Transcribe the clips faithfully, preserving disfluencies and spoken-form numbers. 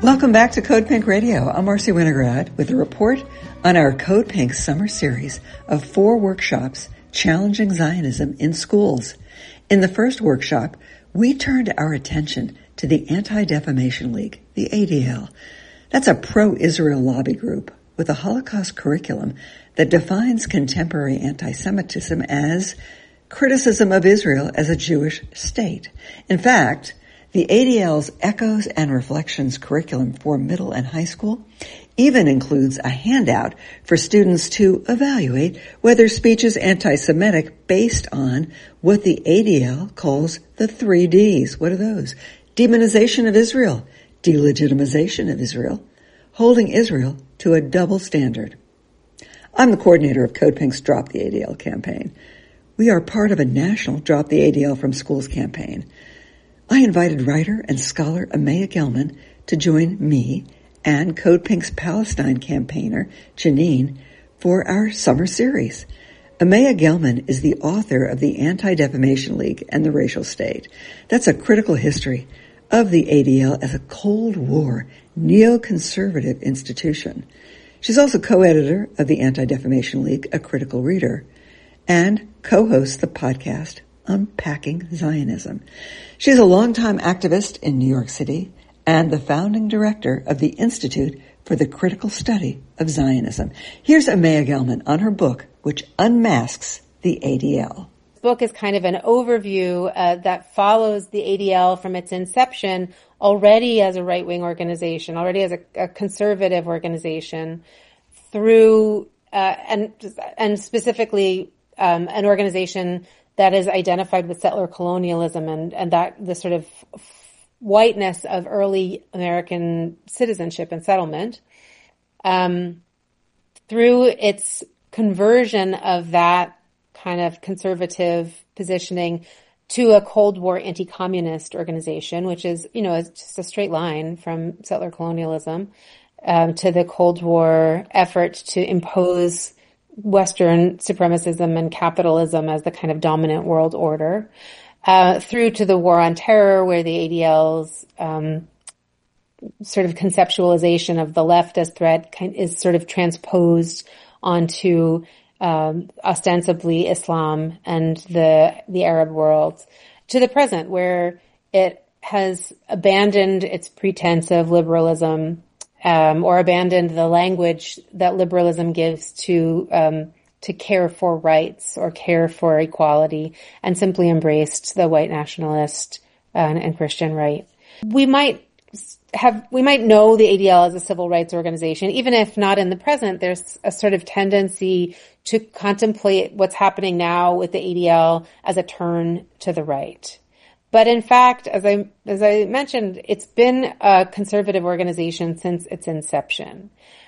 Welcome back to Code Pink Radio. I'm Marcy Winograd with a report on our Code Pink summer series of four workshops challenging Zionism in schools. In the first workshop, we turned our attention to the Anti-Defamation League, the A D L. That's a pro-Israel lobby group with a Holocaust curriculum that defines contemporary anti-Semitism as criticism of Israel as a Jewish state. In fact, the A D L's Echoes and Reflections curriculum for middle and high school even includes a handout for students to evaluate whether speech is anti-Semitic based on what the A D L calls the three Ds. What are those? Demonization of Israel, delegitimization of Israel, holding Israel to a double standard. I'm the coordinator of Code Pink's Drop the A D L campaign. We are part of a national Drop the A D L from Schools campaign. I invited writer and scholar Amaya Gelman to join me and Code Pink's Palestine campaigner, Janine, for our summer series. Amaya Gelman is the author of the Anti-Defamation League and the Racial State. That's a critical history of the A D L as a Cold War neoconservative institution. She's also co-editor of the Anti-Defamation League, A Critical Reader, and co-hosts the podcast Unpacking Zionism. She's a longtime activist in New York City and the founding director of the Institute for the Critical Study of Zionism. Here's Amaya Gelman on her book, which unmasks the A D L. This book is kind of an overview uh, that follows the A D L from its inception, already as a right-wing organization, already as a, a conservative organization, through uh, and and specifically um, an organization that is identified with settler colonialism and, and that the sort of whiteness of early American citizenship and settlement, um, through its conversion of that kind of conservative positioning to a Cold War anti-communist organization, which is, you know, it's just a straight line from settler colonialism, um, to the Cold War effort to impose Western supremacism and capitalism as the kind of dominant world order, uh, through to the War on Terror, where the A D L's um, sort of conceptualization of the left as threat is sort of transposed onto um, ostensibly Islam and the the Arab world, to the present, where it has abandoned its pretense of liberalism, Um, or abandoned the language that liberalism gives to um, to care for rights or care for equality, and simply embraced the white nationalist uh, and Christian right. We might have we might know the A D L as a civil rights organization, even if not in the present. There's a sort of tendency to contemplate what's happening now with the A D L as a turn to the right. But in fact, as I as I mentioned, it's been a conservative organization since its inception.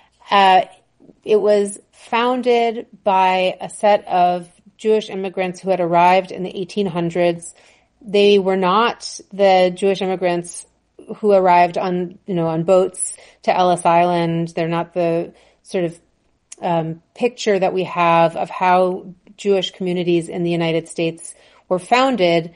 Uh, it was founded by a set of Jewish immigrants who had arrived in the eighteen hundreds. They were not the Jewish immigrants who arrived on, you know, on boats to Ellis Island. They're not the sort of um, picture that we have of how Jewish communities in the United States were founded,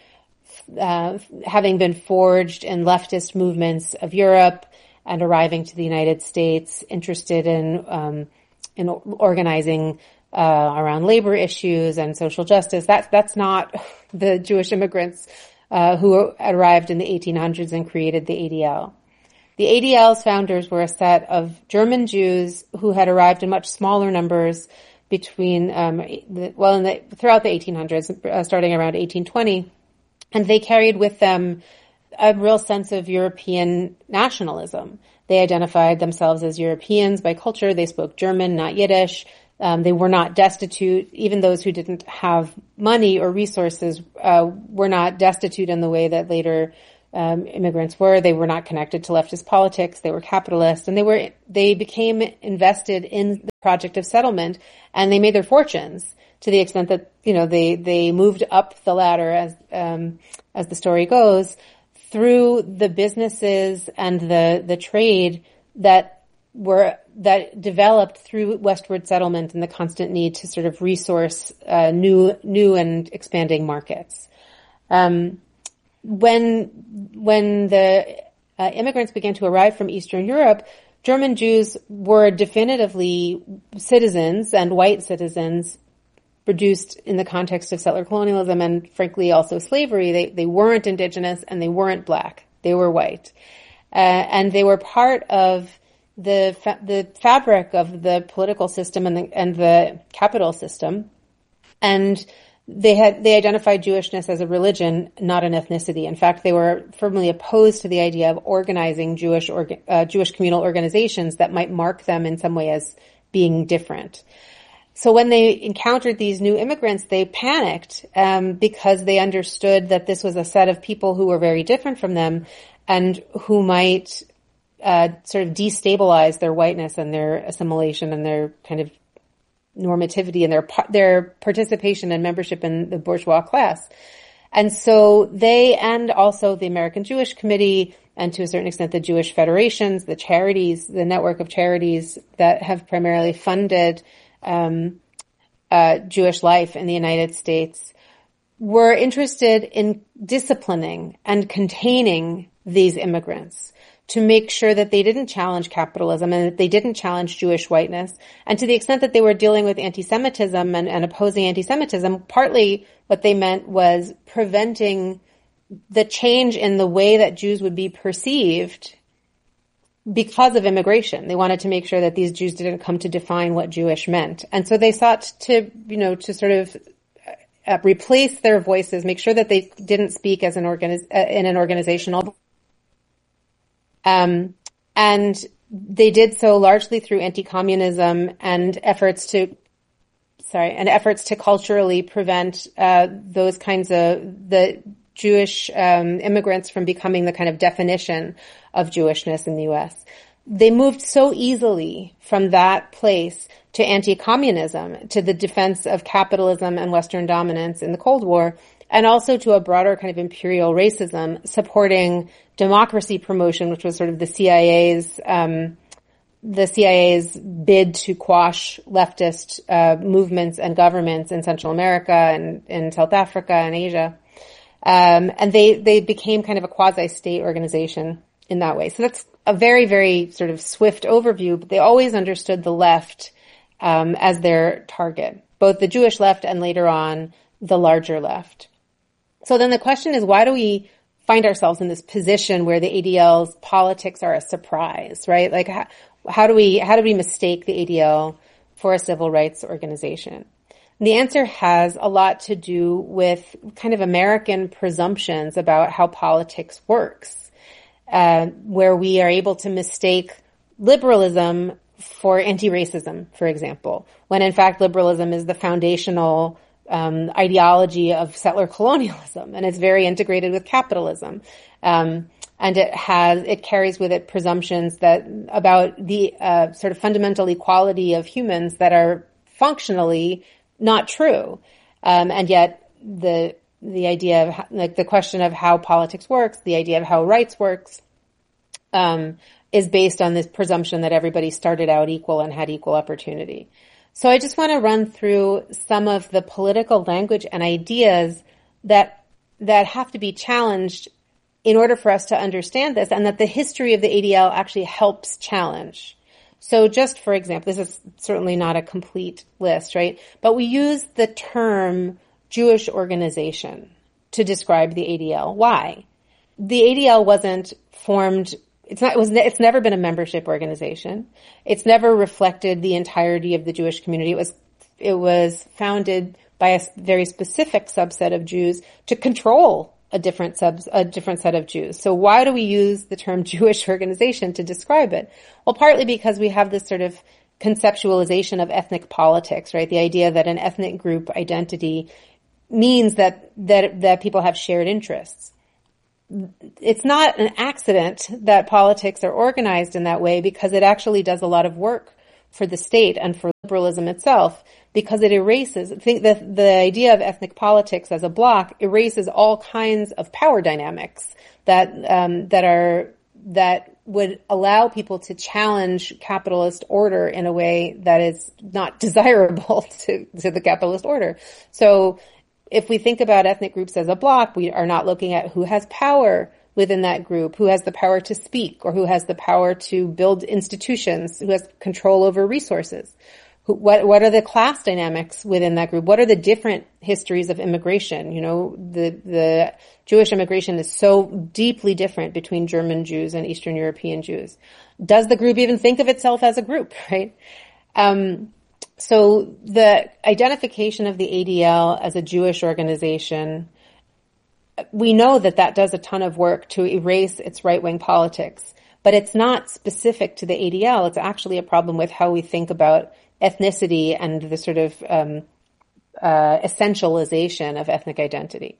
Uh, having been forged in leftist movements of Europe and arriving to the United States, interested in um, in organizing uh, around labor issues and social justice. That's that's not the Jewish immigrants uh, who arrived in the eighteen hundreds and created the A D L. The A D L's founders were a set of German Jews who had arrived in much smaller numbers between um, the, well, in the, throughout the eighteen hundreds, uh, starting around eighteen twenty. And they carried with them a real sense of European nationalism. They identified themselves as Europeans by culture. They spoke German, not Yiddish. Um, they were not destitute. Even those who didn't have money or resources uh, were not destitute in the way that later um, immigrants were. They were not connected to leftist politics. They were capitalists, and they were they became invested in the project of settlement, and they made their fortunes, to the extent that, you know, they, they moved up the ladder, as, um, as the story goes, through the businesses and the, the trade that were, that developed through westward settlement and the constant need to sort of resource, uh, new, new and expanding markets. Um, when, when the, uh, immigrants began to arrive from Eastern Europe, German Jews were definitively citizens and white citizens produced in the context of settler colonialism and, frankly, also slavery. They they weren't indigenous and they weren't black. They were white. Uh, and they were part of the fa- the fabric of the political system and the, and the capital system. And they had they identified Jewishness as a religion, not an ethnicity. In fact, they were firmly opposed to the idea of organizing Jewish orga- uh, Jewish communal organizations that might mark them in some way as being different. So when they encountered these new immigrants, they panicked um, because they understood that this was a set of people who were very different from them and who might uh, sort of destabilize their whiteness and their assimilation and their kind of normativity and their their participation and membership in the bourgeois class. And so they and also the American Jewish Committee and to a certain extent the Jewish federations, the charities, the network of charities that have primarily funded Um, uh, Jewish life in the United States were interested in disciplining and containing these immigrants to make sure that they didn't challenge capitalism and that they didn't challenge Jewish whiteness. And to the extent that they were dealing with anti-Semitism and, and opposing anti-Semitism, partly what they meant was preventing the change in the way that Jews would be perceived because of immigration. They wanted to make sure that these Jews didn't come to define what Jewish meant. And so they sought to, you know, to sort of uh, replace their voices, make sure that they didn't speak as an organiz- uh, in an organizational. Um, and they did so largely through anti-communism and efforts to, sorry, and efforts to culturally prevent, uh, those kinds of, the Jewish, um, immigrants from becoming the kind of definition of Jewishness in the U S. They moved so easily from that place to anti-communism, to the defense of capitalism and Western dominance in the Cold War, and also to a broader kind of imperial racism, supporting democracy promotion, which was sort of the C I A's, um, the C I A's bid to quash leftist, uh, movements and governments in Central America and in South Africa and Asia. Um, and they, they became kind of a quasi-state organization in that way. So that's a very, very sort of swift overview, but they always understood the left, um, as their target, both the Jewish left and later on the larger left. So then the question is, why do we find ourselves in this position where the A D L's politics are a surprise, right? Like, how, how do we, how do we mistake the A D L for a civil rights organization? And the answer has a lot to do with kind of American presumptions about how politics works, uh, where we are able to mistake liberalism for anti-racism, for example, when in fact liberalism is the foundational um, ideology of settler colonialism, and it's very integrated with capitalism. Um, and it has, it carries with it presumptions that about the uh, sort of fundamental equality of humans that are functionally not true. Um, and yet the, the idea of, like, the question of how politics works, the idea of how rights works, um, is based on this presumption that everybody started out equal and had equal opportunity. So I just want to run through some of the political language and ideas that, that have to be challenged in order for us to understand this, and that the history of the A D L actually helps challenge. So just for example, this is certainly not a complete list, right? But we use the term Jewish organization to describe the A D L. Why? The A D L wasn't formed, it's not, it was, it's never been a membership organization. It's never reflected the entirety of the Jewish community. It was, it was founded by a very specific subset of Jews to control a different subs, a different set of Jews. So why do we use the term Jewish organization to describe it? Well, partly because we have this sort of conceptualization of ethnic politics, right? The idea that an ethnic group identity means that, that, that people have shared interests. It's not an accident that politics are organized in that way, because it actually does a lot of work for the state and for liberalism itself, because it erases, I think that the idea of ethnic politics as a block erases all kinds of power dynamics that, um, that are, that would allow people to challenge capitalist order in a way that is not desirable to, to the capitalist order. So if we think about ethnic groups as a block, we are not looking at who has power, within that group, who has the power to speak, or who has the power to build institutions, who has control over resources. Who, what, what are the class dynamics within that group? What are the different histories of immigration? You know, the, the Jewish immigration is so deeply different between German Jews and Eastern European Jews. Does the group even think of itself as a group, right? Um, so the identification of the A D L as a Jewish organization, we know that that does a ton of work to erase its right-wing politics, but it's not specific to the A D L. It's actually a problem with how we think about ethnicity and the sort of um, uh, essentialization of ethnic identity.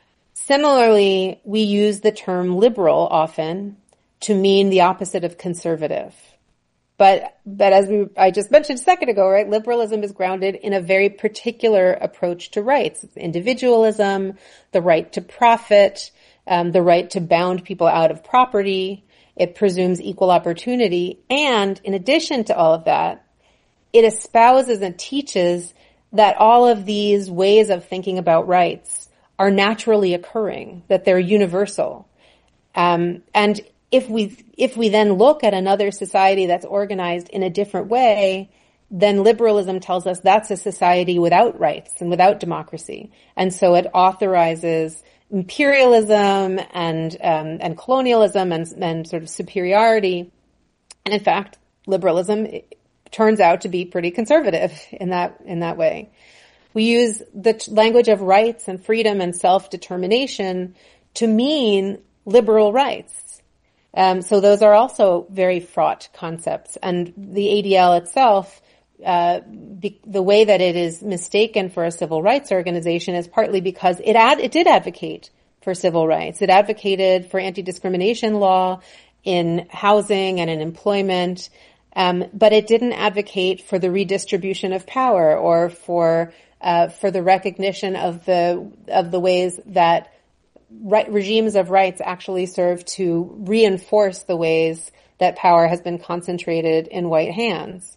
Similarly, we use the term liberal often to mean the opposite of conservative. But, but as we, I just mentioned a second ago, right, liberalism is grounded in a very particular approach to rights. It's individualism, the right to profit, um, the right to bound people out of property. It presumes equal opportunity. And in addition to all of that, it espouses and teaches that all of these ways of thinking about rights are naturally occurring, that they're universal. Um, and if we, if we then look at another society that's organized in a different way, then liberalism tells us that's a society without rights and without democracy. And so it authorizes imperialism and, um, and colonialism and, and sort of superiority. And in fact, liberalism turns out to be pretty conservative in that, in that way. We use the t- language of rights and freedom and self-determination to mean liberal rights. Um, so those are also very fraught concepts. And the A D L itself, uh, be, the way that it is mistaken for a civil rights organization is partly because it ad, it did advocate for civil rights. It advocated for anti-discrimination law in housing and in employment. Um, but it didn't advocate for the redistribution of power or for, uh, for the recognition of the, of the ways that right, regimes of rights actually serve to reinforce the ways that power has been concentrated in white hands.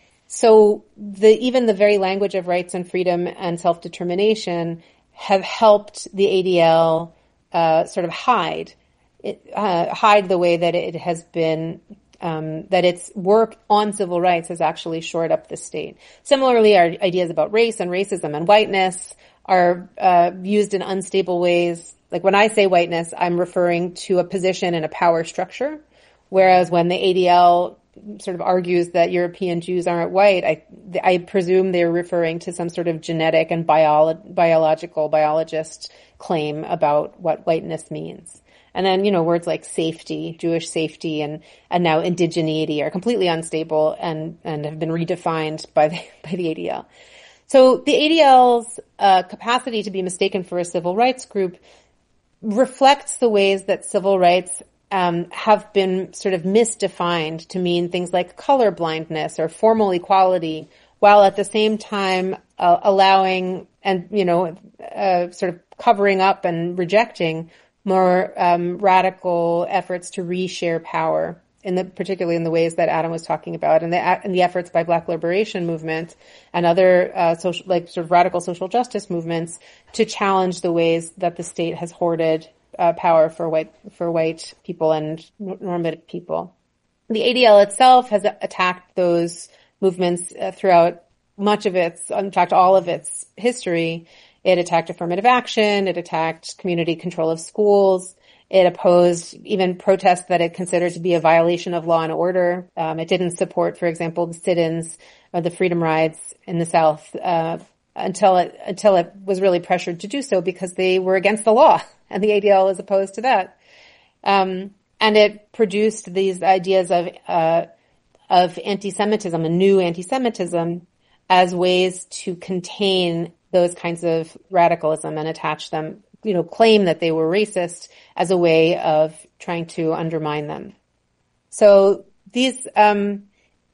So the, even the very language of rights and freedom and self-determination have helped the A D L, uh, sort of hide, it, uh, hide the way that it has been Um, that its work on civil rights has actually shored up the state. Similarly, our ideas about race and racism and whiteness are uh, used in unstable ways. Like when I say whiteness, I'm referring to a position in a power structure, whereas when the A D L sort of argues that European Jews aren't white, I, I presume they're referring to some sort of genetic and bio- biological biologist claim about what whiteness means. And then, you know, words like safety, Jewish safety, and, and now indigeneity are completely unstable and, and have been redefined by the, by the A D L. So the A D L's, uh, capacity to be mistaken for a civil rights group reflects the ways that civil rights, um, have been sort of misdefined to mean things like color blindness or formal equality, while at the same time, uh, allowing and, you know, uh, sort of covering up and rejecting more um, radical efforts to reshare power, in the particularly in the ways that Adam was talking about, and the and the efforts by Black liberation movement and other uh, social, like sort of radical social justice movements to challenge the ways that the state has hoarded uh, power for white for white people and normative people. The A D L itself has attacked those movements uh, throughout much of its, in fact, all of its history. It attacked affirmative action. It attacked community control of schools. It opposed even protests that it considered to be a violation of law and order. Um, it didn't support, for example, the sit-ins or the freedom rides in the South uh, until it until it was really pressured to do so because they were against the law, and the A D L was opposed to that. Um, and it produced these ideas of uh, of anti-Semitism, a new anti-Semitism, as ways to contain those kinds of radicalism and attach them, you know, claim that they were racist as a way of trying to undermine them. So these, um,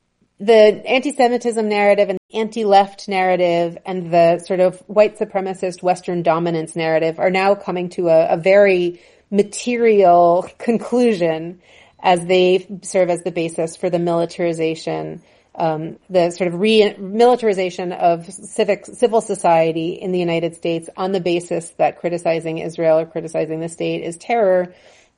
the anti-Semitism narrative and anti-left narrative and the sort of white supremacist Western dominance narrative are now coming to a, a very material conclusion as they serve as the basis for the militarization Um, the sort of re-militarization of civic, civil society in the United States on the basis that criticizing Israel or criticizing the state is terror,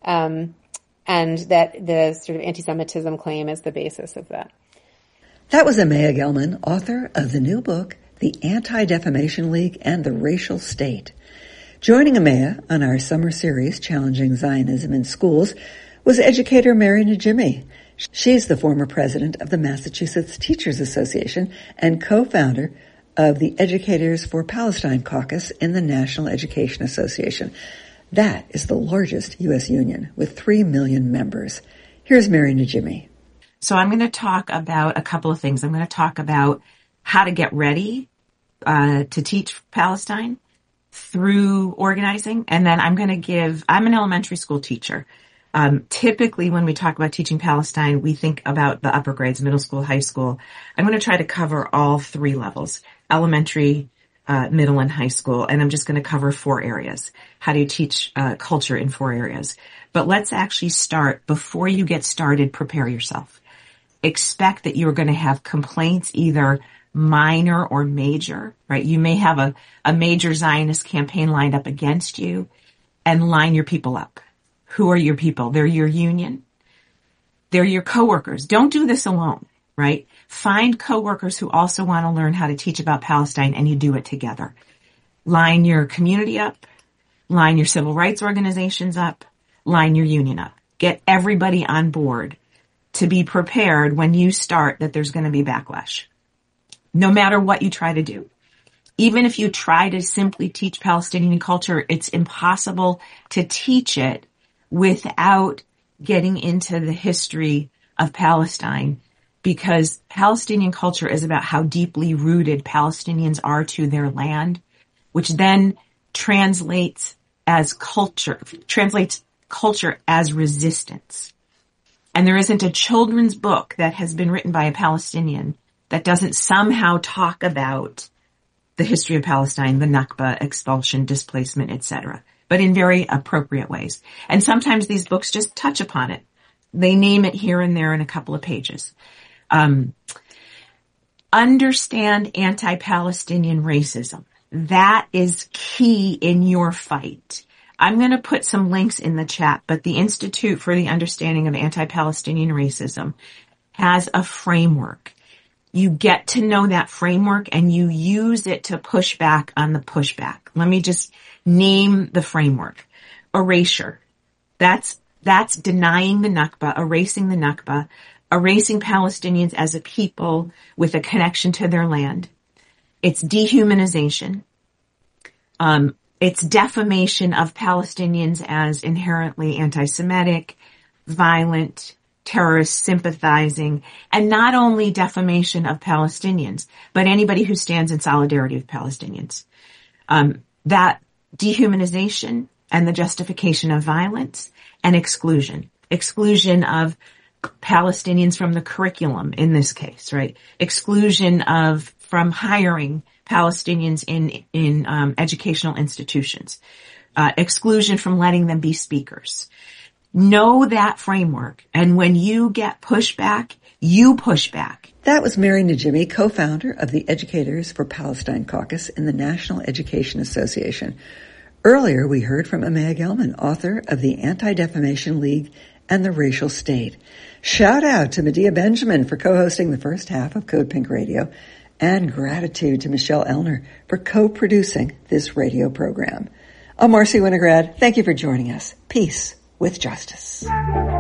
um, and that the sort of anti-Semitism claim is the basis of that. That was Amaya Gelman, author of the new book, The Anti-Defamation League and the Racial State. Joining Amaya on our summer series, Challenging Zionism in Schools, was educator Mary Najimy. She's the former president of the Massachusetts Teachers Association and co-founder of the Educators for Palestine Caucus in the National Education Association. That is the largest U S union with three million members. Here's Mary Najimy. So I'm going to talk about a couple of things. I'm going to talk about how to get ready uh, to teach Palestine through organizing. And then I'm going to give, I'm an elementary school teacher. Um, typically when we talk about teaching Palestine, we think about the upper grades, middle school, high school. I'm going to try to cover all three levels, elementary, uh, middle, and high school. And I'm just going to cover four areas. How do you teach uh, culture in four areas? But let's actually start, before you get started, prepare yourself. Expect that you're going to have complaints, either minor or major, right? You may have a, a major Zionist campaign lined up against you, and line your people up. Who are your people? They're your union. They're your coworkers. Don't do this alone, right? Find coworkers who also want to learn how to teach about Palestine, and you do it together. Line your community up. Line your civil rights organizations up. Line your union up. Get everybody on board to be prepared when you start that there's going to be backlash. No matter what you try to do. Even if you try to simply teach Palestinian culture, it's impossible to teach it without getting into the history of Palestine, because Palestinian culture is about how deeply rooted Palestinians are to their land, which then translates as culture, translates culture as resistance. And there isn't a children's book that has been written by a Palestinian that doesn't somehow talk about the history of Palestine, the Nakba, expulsion, displacement, et cetera, but in very appropriate ways. And sometimes these books just touch upon it. They name it here and there in a couple of pages. Um, understand anti-Palestinian racism. That is key in your fight. I'm going to put some links in the chat, but the Institute for the Understanding of Anti-Palestinian Racism has a framework. You get to know that framework and you use it to push back on the pushback. Let me just name the framework. Erasure. That's, that's denying the Nakba, erasing the Nakba, erasing Palestinians as a people with a connection to their land. It's dehumanization. Um, it's defamation of Palestinians as inherently anti-Semitic, violent, terrorist sympathizing, and not only defamation of Palestinians, but anybody who stands in solidarity with Palestinians. Um, that dehumanization and the justification of violence and exclusion. Exclusion of Palestinians from the curriculum in this case, right? Exclusion of, from hiring Palestinians in, in, um, educational institutions. Uh, exclusion from letting them be speakers. Know that framework, and when you get pushback, you push back. That was Mary Najimy, co-founder of the Educators for Palestine Caucus in the National Education Association. Earlier, we heard from Amaya Gelman, author of the Anti-Defamation League and the Racial State. Shout out to Medea Benjamin for co-hosting the first half of Code Pink Radio, and gratitude to Michelle Elner for co-producing this radio program. I'm Marcy Winograd. Thank you for joining us. Peace with justice.